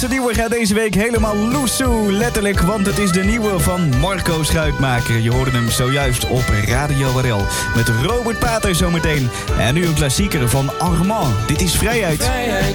De nieuwe gaat deze week helemaal loesoe, letterlijk, want het is de nieuwe van Marco Schuitmaker. Je hoorde hem zojuist op Radio RL met Robert Pater zometeen. En nu een klassieker van Armand. Dit is Vrijheid.